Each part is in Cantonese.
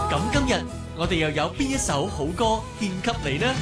咁今日我哋又有邊一首好歌獻給你呢？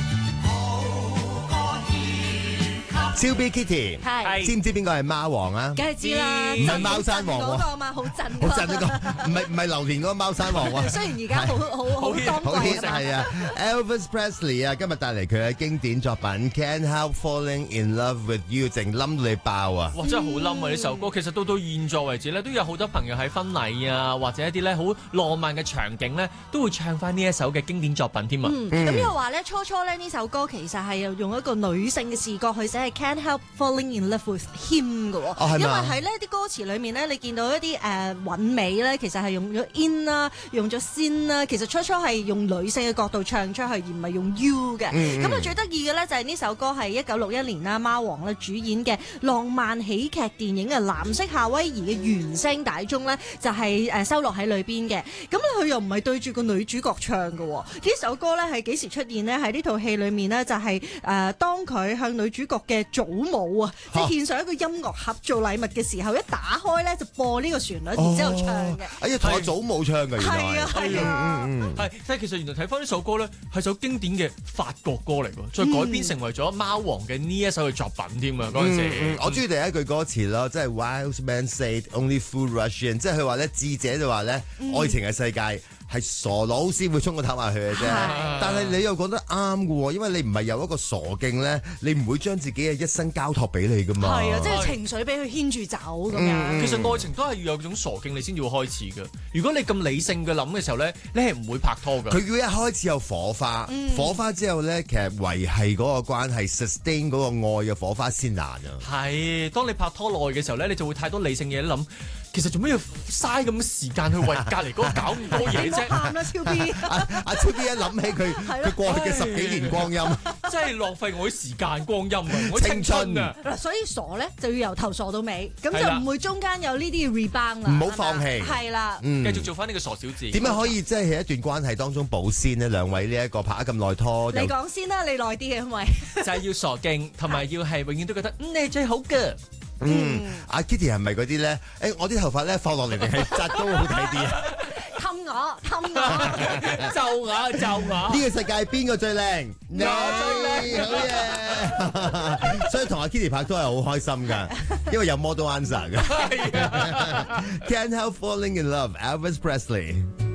超 B Kitty， 係知唔知邊個係貓王啊？ 梗係知啦， 唔係貓山王喎嗰個嘛，好震好震呢個，唔係榴蓮嗰個貓山王喎。 雖然而家好當好季係啊 ，Elvis Presley 啊，今日帶嚟佢嘅經典作品《Can't Help Falling in Love with You》，正冧到你爆啊！ 哇，真係好冧啊！呢首歌其實到現在為止咧，都有好多朋友喺婚禮啊，或者一啲咧好浪漫嘅場景咧，都會唱翻呢一首嘅經典作品添啊！ 咁又話咧，初咧呢首歌其實係用一個女性嘅視角去寫係 Can't Help Falling in Love with Him 嘅喎，因為喺呢啲歌詞裏面咧，你見到一啲韻尾咧，其實係用咗 in 啦，用咗 sin 啦，其實初係用女性嘅角度唱出去，而唔係用 you 嘅。咁啊最得意嘅咧就係呢首歌係1961年啦，貓王咧主演嘅浪漫喜劇電影嘅藍色夏威夷嘅原聲帶中咧，就係收錄喺裏邊嘅。咁佢又唔係對住個女主角唱嘅喎，呢首歌咧係幾時出現呢？喺呢套戲裏面呢，就係當佢向女主角嘅祖母啊，即係獻上一個音樂盒做禮物嘅時候，一打開咧就播呢個旋律，然之後唱嘅。 哎呀，同我祖母唱嘅原來。 係啊係啊， 係，但係其實原來睇翻呢首歌咧，係首經典嘅法國歌嚟喎，再改編成為咗貓王嘅呢一首嘅作品添啊！嗰陣時， 我中意第一句歌詞咯，即係 Wise man said only fool rush in， 即係佢話咧，智者就話咧，愛情嘅世界係傻佬先會衝個頭埋去嘅啫。但係你又覺得啱嘅喎，因為你唔係有一個傻勁咧，你唔會將自己嘅一生交託俾你噶嘛。 係啊，即係情緒俾佢牽住走咁樣。 其實愛情都係要有種傻勁，你先至會開始嘅。如果你咁理性嘅諗嘅時候咧，你係唔會拍拖㗎。 佢要一開始有火花，火花之後咧，其實維係嗰個關係 sustain 嗰個愛嘅火花先難啊。 係，當你拍拖耐嘅時候咧，你就會太多理性嘢諗。其實做咩要嘥咁時間去為隔離嗰個搞咁多嘢啫？ 喊啦，超 B！ 阿超 B 一諗起佢過去嘅10幾年光陰， 真係浪費我啲時間光陰啊！我青春啊！ 嗱，所以傻咧就要由頭傻到尾，咁就唔會中間有呢啲 rebound 啦。 唔好放棄， 係啦， 繼續做翻呢個傻小子。 點樣可以即係喺一段關係當中保鮮呢？兩位呢一個拍咗咁耐拖， 你講先啦，你耐啲嘅，因為就係要傻勁，同埋要係永遠都覺得你係最好嘅。 阿 Kitty 係咪嗰啲咧？我啲頭髮咧放落嚟定係紮高好睇啲啊？ 氹我， 就我。 呢個世界邊個最靚？我最靚，好嘢！所以同阿 Kitty 拍拖係好開心噶，因為有 model answer 嘅。Can't help falling in love, Elvis Presley。